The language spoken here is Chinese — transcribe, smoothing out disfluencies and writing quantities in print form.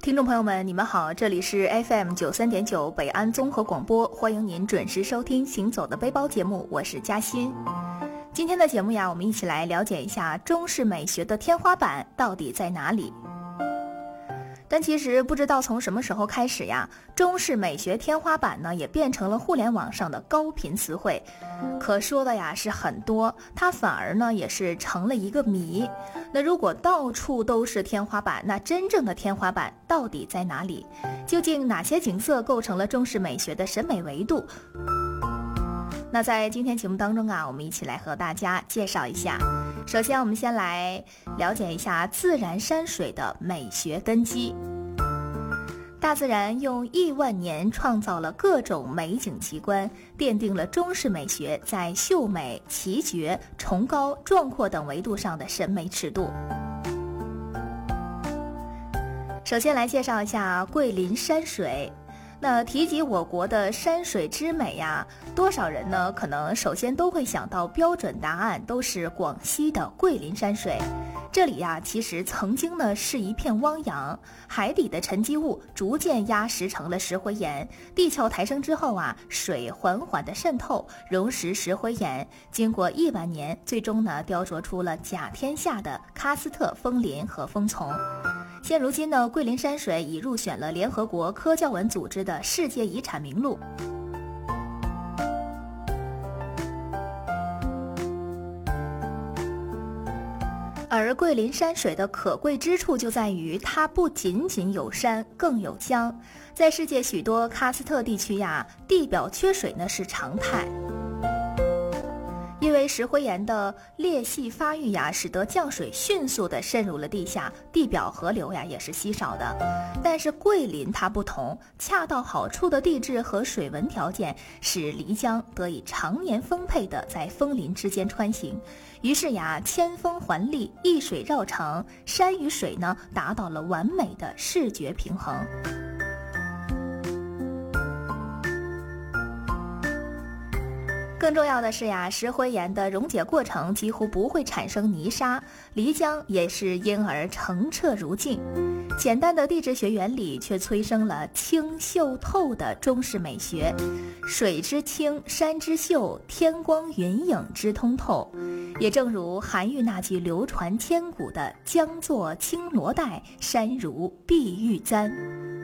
听众朋友们，你们好，这里是 FM93.9 北安综合广播，欢迎您准时收听行走的背包节目，我是嘉欣。今天的节目呀，我们一起来了解一下中式美学的天花板到底在哪里。但其实不知道从什么时候开始呀，中式美学天花板呢也变成了互联网上的高频词汇，可说的呀是很多，它反而呢也是成了一个谜。那如果到处都是天花板，那真正的天花板到底在哪里？究竟哪些景色构成了中式美学的审美维度？那在今天节目当中啊，我们一起来和大家介绍一下。首先我们先来了解一下自然山水的美学根基。大自然用亿万年创造了各种美景奇观，奠定了中式美学在秀美、奇绝、崇高、壮阔等维度上的审美尺度。首先来介绍一下桂林山水。那提及我国的山水之美呀，多少人呢可能首先都会想到标准答案都是广西的桂林山水。这里呀其实曾经呢是一片汪洋，海底的沉积物逐渐压实成了石灰岩，地壳抬升之后啊，水缓缓的渗透溶蚀石灰岩，经过亿万年，最终呢雕琢出了甲天下的喀斯特枫林和枫丛。现如今呢，桂林山水已入选了联合国科教文组织的世界遗产名录。而桂林山水的可贵之处就在于，它不仅仅有山，更有江。在世界许多喀斯特地区呀，地表缺水呢是常态。因为石灰岩的裂隙发育呀，使得降水迅速地渗入了地下，地表河流呀也是稀少的。但是桂林它不同，恰到好处的地质和水文条件使漓江得以常年丰沛地在枫林之间穿行。于是呀，千峰环立，一水绕城，山与水呢达到了完美的视觉平衡。更重要的是呀，石灰岩的溶解过程几乎不会产生泥沙，漓江也是因而澄澈如镜。简单的地质学原理却催生了清秀透的中式美学，水之清，山之秀，天光云影之通透。也正如韩愈那句流传千古的江作青罗带，山如碧玉簪。